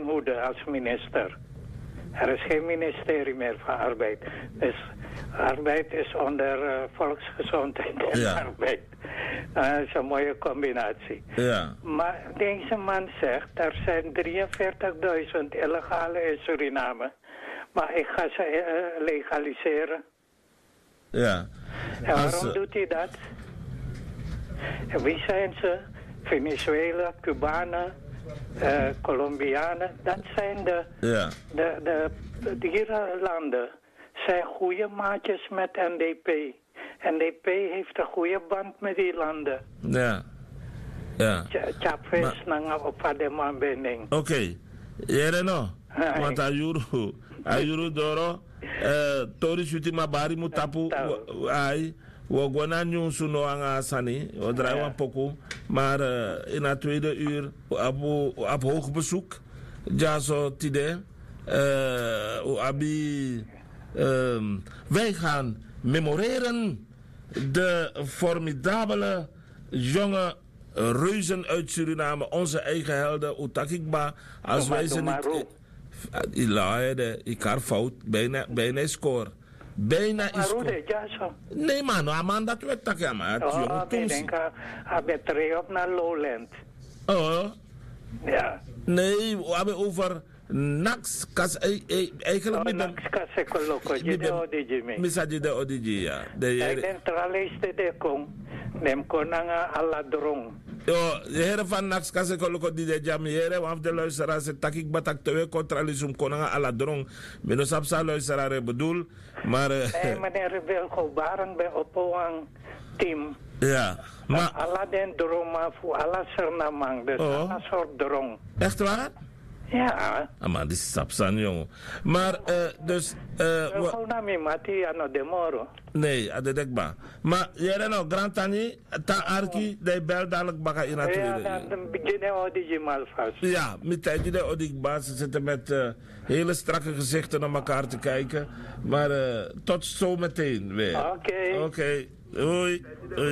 armoede als minister. Er is geen ministerie meer van arbeid. Dus arbeid is onder volksgezondheid en arbeid. Dat is een mooie combinatie. Ja. Maar deze man zegt, er zijn 43.000 illegale in Suriname. Maar ik ga ze legaliseren. Ja. En waarom doet hij dat? En wie zijn ze? Venezuela, Cubanen, Colombianen. Dat zijn de landen. Zijn goede maatjes met NDP. NDP heeft een goede band met die landen. Ja. Ja. Chavez nang op de man bening. Oké. Jereno. Want ayuru doro. Tori shuti mabari mutapu. Ai. We gaan nu zo aan Sani, we draaien een pokoe, maar in het tweede uur op hoog bezoek, ja zo tide, wij gaan memoreren de formidabele jonge reuzen uit Suriname, onze eigen helden, Utakikba, als wij ze niet, ik had fout, bijna score. Bijna is nee man, dat weet ik ja maar. Ik denk aan het op naar Lowland. Oh. Ja. Nee, we hebben over Nax, eigenlijk met Nax Kasekoloko, je odiji me. Misaji de odiji, ja. Ik denk traliste de kong, nem konanga aladrong. De heren van Nax Kasekoloko die de jamiere, want de luisteraars het takik batak tewe contralisum konanga aladrong. Menosap sa luisteraar bedoel, maar... meneer Wilgo Barend bij Opoang team. Ja, maar... Alla den droma voor alla sernamang, dus alla soort drong. Echt waar? Ja. Maar die is sapsan, jongen. Maar, dus... Gewoon naar me, Mati, ano de moro. Nee, dat denk ik. Maar, jij nou, Grand Tani, ta Arki, die bel dadelijk baka in het tweede. Ja, dan begin je odigi malvast. Ja, met tijd die odigba, ze zitten met hele strakke gezichten naar elkaar te kijken. Maar, tot zo meteen weer. Oké. Hoi.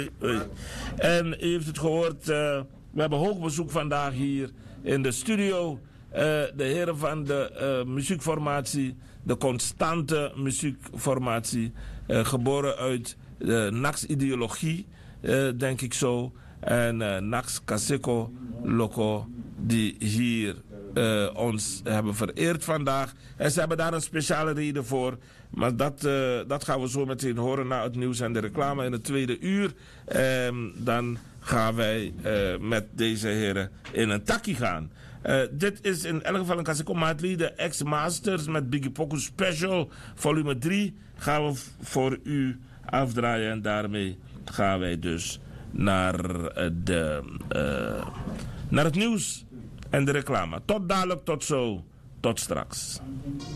En u heeft het gehoord, we hebben hoog bezoek vandaag hier in de studio. De heren van de muziekformatie, de constante muziekformatie, geboren uit de Nax-ideologie, denk ik zo. En Nax Kaseko Loko, die hier ons hebben vereerd vandaag. En ze hebben daar een speciale reden voor. Maar dat gaan we zo meteen horen na het nieuws en de reclame in het tweede uur. Dan gaan wij met deze heren in een takkie gaan. Dit is in elk geval een Kaseko Maatli, de X-Masters met Biggie Poku Special, volume 3, gaan we voor u afdraaien. En daarmee gaan wij dus naar het nieuws en de reclame. Tot dadelijk, tot zo, tot straks.